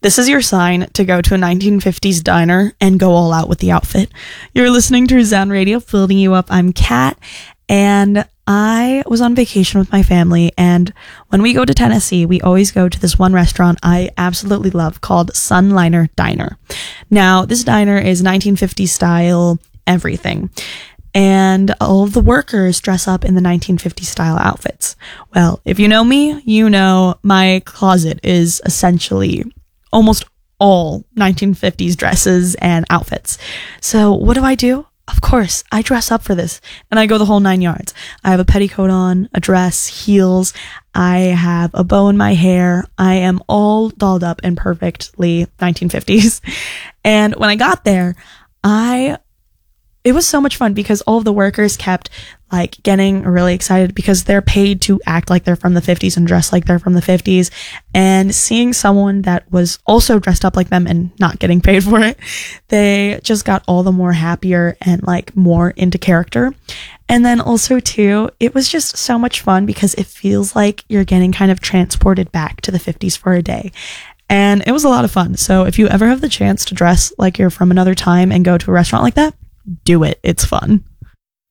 This is your sign to go to a 1950s diner and go all out with the outfit. You're listening to Resound Radio, building you up. I'm Kat, and I was on vacation with my family, and when we go to Tennessee, we always go to this one restaurant I absolutely love called Sunliner Diner. Now, this diner is 1950s style everything, and all of the workers dress up in the 1950s style outfits. Well, if you know me, you know my closet is essentially almost all 1950s dresses and outfits. So what do? Of course, I dress up for this, and I go the whole 9 yards. I have a petticoat on, a dress, heels. I have a bow in my hair. I am all dolled up and perfectly 1950s. And when I got there, it was so much fun because all of the workers kept like getting really excited because they're paid to act like they're from the 50s and dress like they're from the 50s. And seeing someone that was also dressed up like them and not getting paid for it, they just got all the more happier and like more into character. And then also too, it was just so much fun because it feels like you're getting kind of transported back to the 50s for a day. And it was a lot of fun. So if you ever have the chance to dress like you're from another time and go to a restaurant like that, do it. It's fun.